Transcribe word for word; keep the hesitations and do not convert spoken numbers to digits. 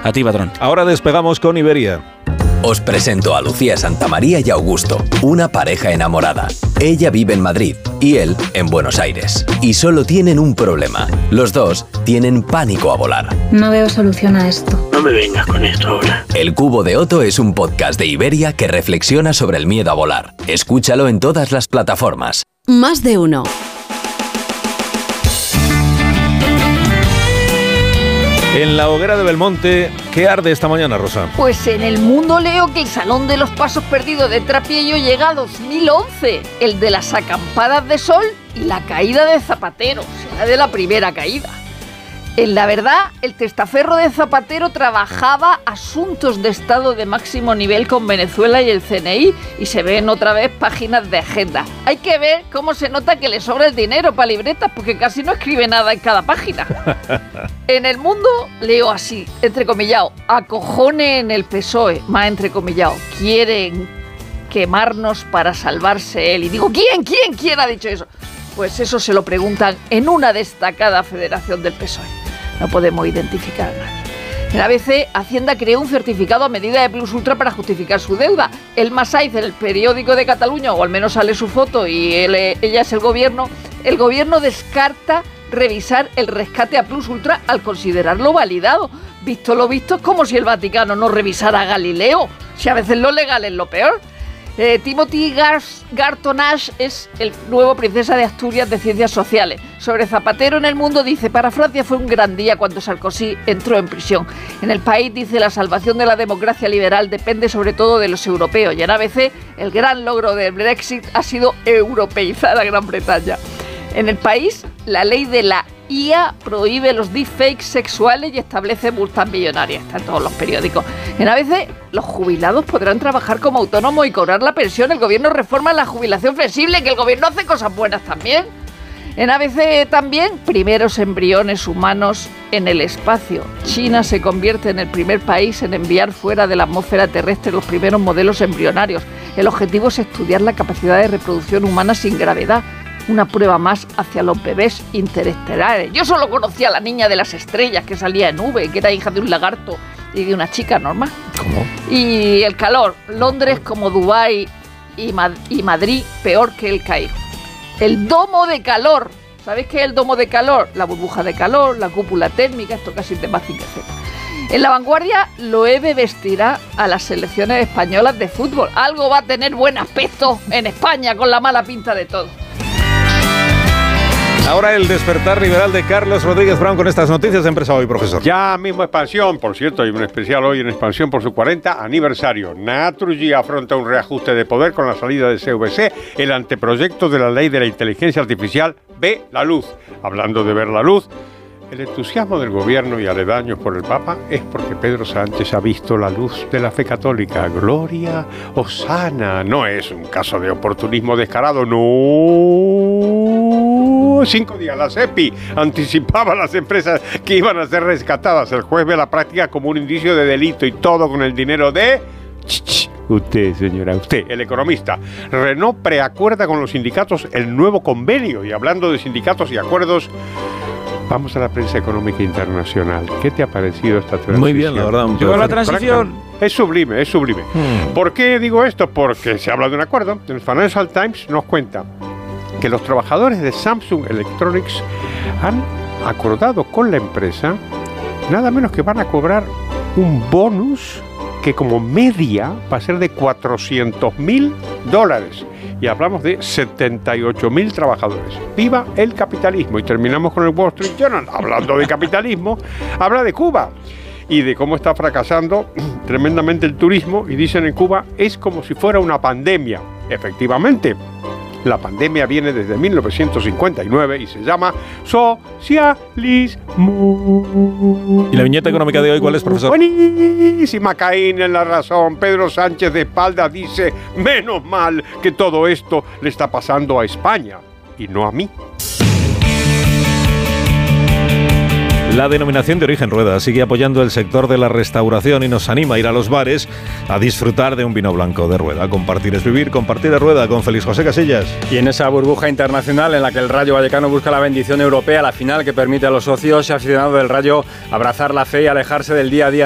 A ti, patrón. Ahora despegamos con Iberia. Os presento a Lucía Santamaría y Augusto, una pareja enamorada. Ella vive en Madrid y él en Buenos Aires. Y solo tienen un problema. Los dos tienen pánico a volar. No veo solución a esto. No me vengas con esto ahora. El Cubo de Otto es un podcast de Iberia que reflexiona sobre el miedo a volar. Escúchalo en todas las plataformas. Más de uno. En la hoguera de Belmonte, ¿qué arde esta mañana, Rosa? Pues en El Mundo leo que el Salón de los Pasos Perdidos de Trapiello llega a dos mil once, el de las acampadas de sol y la caída de Zapatero, será de la primera caída. En La Verdad, el testaferro de Zapatero trabajaba asuntos de Estado de máximo nivel con Venezuela y el C N I, y se ven otra vez páginas de agenda. Hay que ver cómo se nota que le sobra el dinero para libretas, porque casi no escribe nada en cada página. En El Mundo leo así, entrecomillado, acojone en el P S O E, más entrecomillado, quieren quemarnos para salvarse él. Y digo, ¿quién, quién, quién ha dicho eso? Pues eso se lo preguntan en una destacada federación del P S O E. No podemos identificar a nadie. En A B C, Hacienda creó un certificado a medida de Plus Ultra para justificar su deuda. El Masaiz, en el periódico de Cataluña, o al menos sale su foto y él, ella es el gobierno, el gobierno descarta revisar el rescate a Plus Ultra al considerarlo validado. Visto lo visto, es como si el Vaticano no revisara a Galileo. Si a veces lo legal es lo peor. Eh, Timothy Garton Ash es el nuevo Princesa de Asturias de Ciencias Sociales. Sobre Zapatero en El Mundo dice, para Francia fue un gran día cuando Sarkozy entró en prisión. En El País dice, la salvación de la democracia liberal depende sobre todo de los europeos. Y en A B C, el gran logro del Brexit ha sido europeizar a Gran Bretaña. En El País, la ley de la I A prohíbe los deepfakes sexuales y establece multas millonarias. Está en todos los periódicos. En A B C, los jubilados podrán trabajar como autónomos y cobrar la pensión. El gobierno reforma la jubilación flexible, que el gobierno hace cosas buenas también. En A B C también, primeros embriones humanos en el espacio. China se convierte en el primer país en enviar fuera de la atmósfera terrestre los primeros modelos embrionarios. El objetivo es estudiar la capacidad de reproducción humana sin gravedad. Una prueba más hacia los bebés interestelares. Yo solo conocía a la niña de las estrellas que salía en V, que era hija de un lagarto y de una chica normal. ¿Cómo? Y el calor. Londres como Dubái y, Mad- y Madrid peor que el Cairo. El domo de calor. ¿Sabéis qué es el domo de calor? La burbuja de calor, la cúpula térmica, esto casi te va a decir. En La Vanguardia, Loewe vestirá a las selecciones españolas de fútbol. Algo va a tener buen aspecto en España con la mala pinta de todo. Ahora el despertar liberal de Carlos Rodríguez Brown con estas noticias de Empresa Hoy, profesor. Ya mismo Expansión, por cierto, hay un especial hoy en Expansión por su cuarenta aniversario. Naturgy afronta un reajuste de poder con la salida de C V C. El anteproyecto de la ley de la inteligencia artificial ve la luz. Hablando de ver la luz, el entusiasmo del gobierno y aledaños por el Papa es porque Pedro Sánchez ha visto la luz de la fe católica. Gloria, hosana. No es un caso de oportunismo descarado, no. Cinco días, la SEPI anticipaba a las empresas que iban a ser rescatadas. El juez ve la práctica como un indicio de delito y todo con el dinero de... Usted, señora, usted, el economista. Renault preacuerda con los sindicatos el nuevo convenio. Y hablando de sindicatos y acuerdos, vamos a la prensa económica internacional. ¿Qué te ha parecido esta transición? Muy bien, la verdad. Llegó la transición. Es sublime, es sublime. Hmm. ¿Por qué digo esto? Porque se habla de un acuerdo. El Financial Times nos cuenta que los trabajadores de Samsung Electronics han acordado con la empresa nada menos que van a cobrar un bonus que como media va a ser de cuatrocientos mil dólares. Y hablamos de setenta y ocho mil trabajadores. ¡Viva el capitalismo! Y terminamos con el Wall Street Journal. Hablando de capitalismo, habla de Cuba y de cómo está fracasando tremendamente el turismo. Y dicen en Cuba, es como si fuera una pandemia. Efectivamente, la pandemia viene desde mil novecientos cincuenta y nueve y se llama socialismo. ¿Y la viñeta económica de hoy cuál es, profesor? Buenísima, Caín en la razón. Pedro Sánchez de espalda dice, menos mal que todo esto le está pasando a España y no a mí. La denominación de origen Rueda sigue apoyando el sector de la restauración y nos anima a ir a los bares a disfrutar de un vino blanco de Rueda. Compartir es vivir, compartir es Rueda, con Félix José Casillas. Y en esa burbuja internacional en la que el Rayo Vallecano busca la bendición europea, la final que permite a los socios y aficionados del Rayo abrazar la fe y alejarse del día a día